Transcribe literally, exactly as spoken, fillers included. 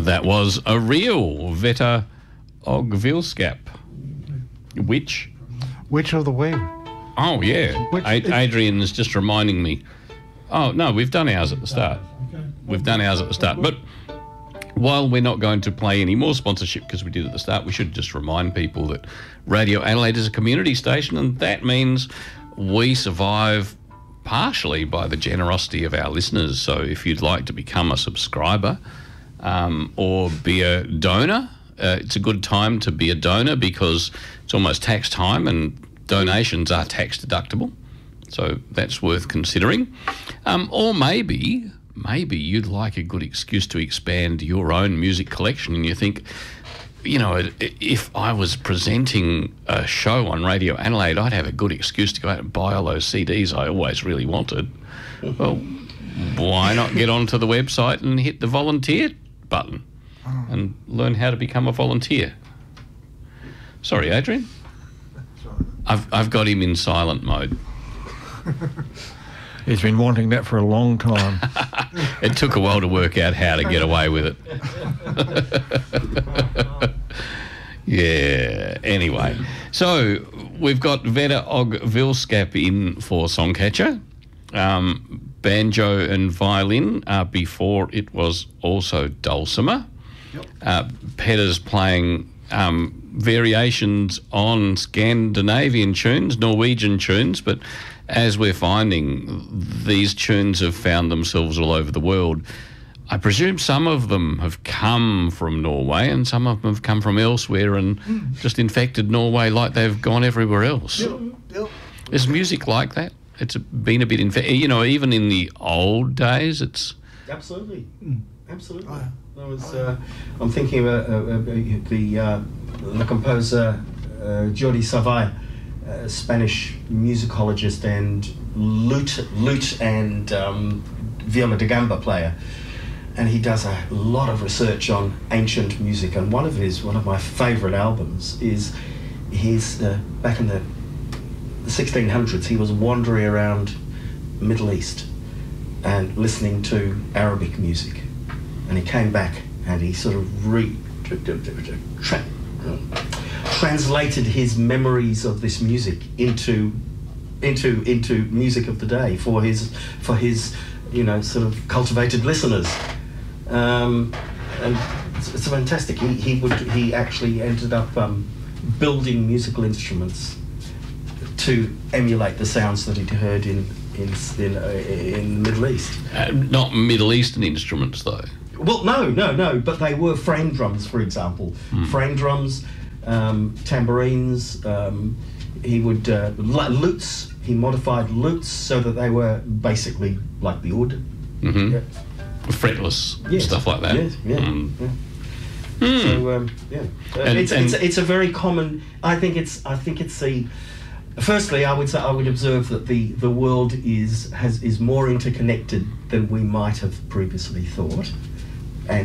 that was a real Veta Ogvilskap. Which? Which of the wing? Oh, yeah. Which, Ad- Adrian's just reminding me. Oh, no, we've done ours at the start. We've done ours at the start. But while we're not going to play any more sponsorship because we did at the start, we should just remind people that Radio Adelaide is a community station, and that means we survive partially by the generosity of our listeners. So if you'd like to become a subscriber um, or be a donor, uh, it's a good time to be a donor because it's almost tax time and donations are tax deductible. So that's worth considering. Um, or maybe, maybe you'd like a good excuse to expand your own music collection and you think, you know, if I was presenting a show on Radio Adelaide, I'd have a good excuse to go out and buy all those C Ds I always really wanted. Well, why not get onto the website and hit the volunteer button and learn how to become a volunteer? Sorry, Adrian. I've I've got him in silent mode. He's been wanting that for a long time. It took a while to work out how to get away with it. Yeah, anyway. So we've got Veta Ogvilskap in for Songcatcher. Um, banjo and violin. Uh, before it was also dulcimer. Yep. Uh, Petta's playing um, variations on Scandinavian tunes, Norwegian tunes, but as we're finding, these tunes have found themselves all over the world. I presume some of them have come from Norway and some of them have come from elsewhere and mm. just infected Norway like they've gone everywhere else. Yep. Yep. Is music like that? It's been a bit infected. You know, even in the old days, it's... Absolutely. Mm. Absolutely. Oh, yeah. I was, uh, I'm thinking about uh, uh, the, uh, the composer uh, Jordi Savall, a Spanish musicologist and lute, lute and um, viola da gamba player, and he does a lot of research on ancient music. And one of his, one of my favourite albums is his uh, back in the, the sixteen hundreds. He was wandering around the Middle East and listening to Arabic music, and he came back and he sort of re. Tra- translated his memories of this music into into into music of the day for his for his you know sort of cultivated listeners, um, and it's, it's fantastic. He he would he actually ended up um, building musical instruments to emulate the sounds that he'd heard in in in, uh, in the Middle East. Uh, not Middle Eastern instruments though. Well, no, no, no. But they were frame drums, for example. Mm. Frame drums. Um, tambourines, um, he would, uh, lutes, he modified lutes so that they were basically like the oud. Mm-hmm. Yeah. Fretless, yes. Stuff like that. Yes, yeah. Mm. yeah. Mm. So, um, yeah. Uh, and, it's, and it's, it's a very common, I think it's, I think it's a, firstly, I would say, I would observe that the, the world is, has, is more interconnected than we might have previously thought.